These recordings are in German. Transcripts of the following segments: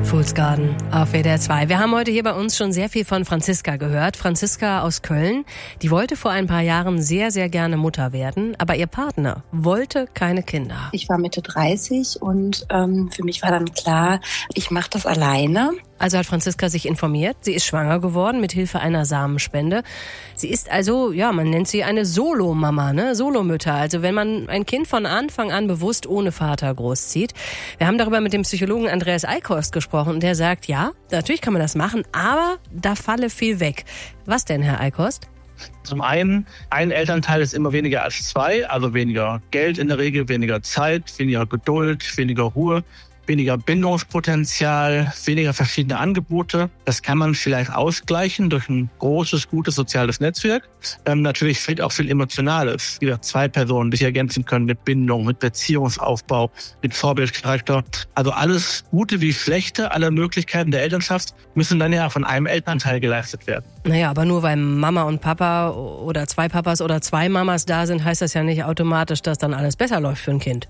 Fool's Garden auf WDR 2. Wir haben heute hier bei uns schon sehr viel von Franziska gehört. Franziska aus Köln, die wollte vor ein paar Jahren sehr, sehr gerne Mutter werden, aber ihr Partner wollte keine Kinder. Ich war Mitte 30 und für mich war dann klar, ich mache das alleine. Also hat Franziska sich informiert. Sie ist schwanger geworden mit Hilfe einer Samenspende. Sie ist also, ja, man nennt sie eine Solomama, ne? Solomütter. Also wenn man ein Kind von Anfang an bewusst ohne Vater großzieht. Wir haben darüber mit dem Psychologen Andreas Eickhorst gesprochen und der sagt, ja, natürlich kann man das machen, aber da falle viel weg. Was denn, Herr Eickhorst? Zum einen, ein Elternteil ist immer weniger als zwei, also weniger Geld in der Regel, weniger Zeit, weniger Geduld, weniger Ruhe, weniger Bindungspotenzial, weniger verschiedene Angebote. Das kann man vielleicht ausgleichen durch ein großes, gutes soziales Netzwerk. Natürlich fehlt auch viel Emotionales. Wie gesagt, zwei Personen, die sich ergänzen können mit Bindung, mit Beziehungsaufbau, mit Vorbildcharakter. Also alles Gute wie Schlechte, alle Möglichkeiten der Elternschaft müssen dann ja von einem Elternteil geleistet werden. Naja, aber nur weil Mama und Papa oder zwei Papas oder zwei Mamas da sind, heißt das ja nicht automatisch, dass dann alles besser läuft für ein Kind.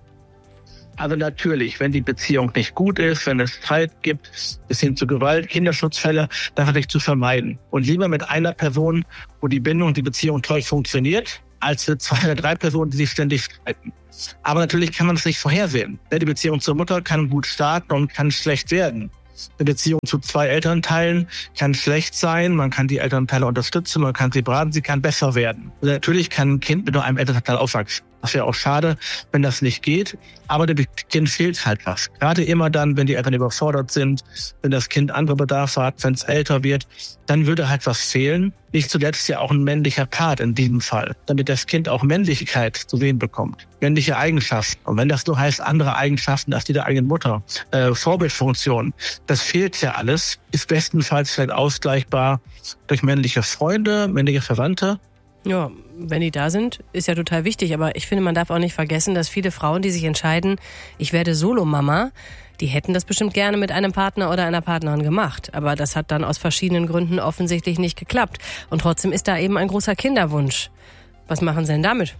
Also natürlich, wenn die Beziehung nicht gut ist, wenn es Streit gibt, bis hin zu Gewalt, Kinderschutzfälle, das natürlich zu vermeiden. Und lieber mit einer Person, wo die Bindung, die Beziehung toll funktioniert, als mit zwei oder drei Personen, die sich ständig streiten. Aber natürlich kann man es nicht vorhersehen. Die Beziehung zur Mutter kann gut starten und kann schlecht werden. Eine Beziehung zu zwei Elternteilen kann schlecht sein, man kann die Elternteile unterstützen, man kann sie beraten, sie kann besser werden. Und natürlich kann ein Kind mit nur einem Elternteil aufwachsen. Das wäre auch schade, wenn das nicht geht. Aber dem Kind fehlt halt was. Gerade immer dann, wenn die Eltern überfordert sind, wenn das Kind andere Bedarfe hat, wenn es älter wird, dann würde halt was fehlen. Nicht zuletzt ja auch ein männlicher Part in diesem Fall, damit das Kind auch Männlichkeit zu sehen bekommt. Männliche Eigenschaften. Und wenn das nur heißt, andere Eigenschaften als die der eigenen Mutter, Vorbildfunktion, das fehlt ja alles, ist bestenfalls vielleicht ausgleichbar durch männliche Freunde, männliche Verwandte. Ja, wenn die da sind, ist ja total wichtig. Aber ich finde, man darf auch nicht vergessen, dass viele Frauen, die sich entscheiden, ich werde Solomama, die hätten das bestimmt gerne mit einem Partner oder einer Partnerin gemacht. Aber das hat dann aus verschiedenen Gründen offensichtlich nicht geklappt. Und trotzdem ist da eben ein großer Kinderwunsch. Was machen Sie denn damit?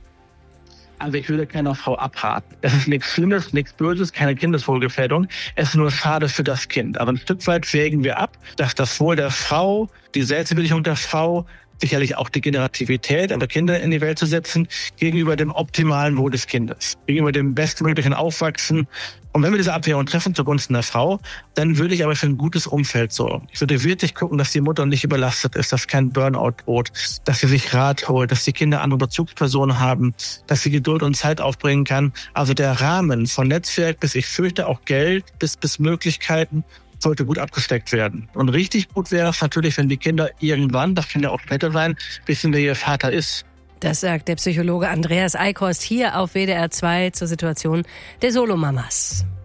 Also ich würde keiner Frau abraten. Es ist nichts Schlimmes, nichts Böses, keine Kindeswohlgefährdung. Es ist nur schade für das Kind. Aber ein Stück weit wägen wir ab, dass das Wohl der Frau, die Selbstbestimmung der Frau, sicherlich auch die Generativität der Kinder in die Welt zu setzen, gegenüber dem optimalen Wohl des Kindes, gegenüber dem bestmöglichen Aufwachsen. Und wenn wir diese Abwägung treffen zugunsten der Frau, dann würde ich aber für ein gutes Umfeld sorgen. Ich würde wirklich gucken, dass die Mutter nicht überlastet ist, dass kein Burnout droht, dass sie sich Rat holt, dass die Kinder andere Bezugspersonen haben, dass sie Geduld und Zeit aufbringen kann. Also der Rahmen von Netzwerk bis, ich fürchte, auch Geld bis Möglichkeiten sollte gut abgesteckt werden. Und richtig gut wäre es natürlich, wenn die Kinder irgendwann, das kann ja auch später sein, wissen, wer ihr Vater ist. Das sagt der Psychologe Andreas Eickhorst hier auf WDR 2 zur Situation der Solomamas.